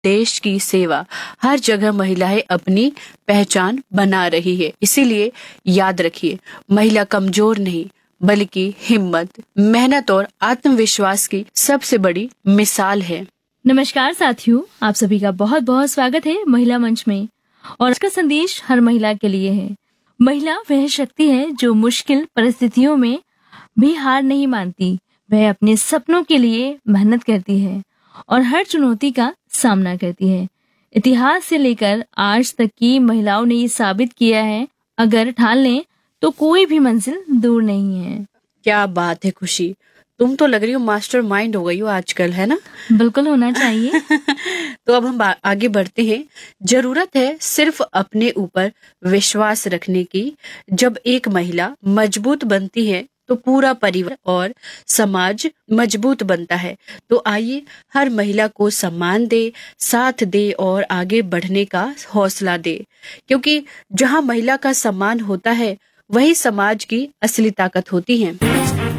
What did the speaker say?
देश की सेवा, हर जगह महिलाएं अपनी पहचान बना रही है। इसीलिए याद रखिए, महिला कमजोर नहीं बल्कि हिम्मत, मेहनत और आत्मविश्वास की सबसे बड़ी मिसाल है। नमस्कार साथियों, आप सभी का बहुत बहुत स्वागत है महिला मंच में। और इसका संदेश हर महिला के लिए है। महिला वह शक्ति है जो मुश्किल परिस्थितियों में भी हार नहीं मानती। वह अपने सपनों के लिए मेहनत करती है और हर चुनौती का सामना करती है। इतिहास से लेकर आज तक की महिलाओं ने ये साबित किया है, अगर ठान लें तो कोई भी मंजिल दूर नहीं है। क्या बात है खुशी, तुम तो लग रही हो मास्टर माइंड हो गई हो आजकल, है ना? बिल्कुल होना चाहिए। तो अब हम आगे बढ़ते हैं। जरूरत है सिर्फ अपने ऊपर विश्वास रखने की। जब एक महिला मजबूत बनती है तो पूरा परिवार और समाज मजबूत बनता है। तो आइए हर महिला को सम्मान दे, साथ दे और आगे बढ़ने का हौसला दे, क्योंकि जहाँ महिला का सम्मान होता है वही समाज की असली ताकत होती है।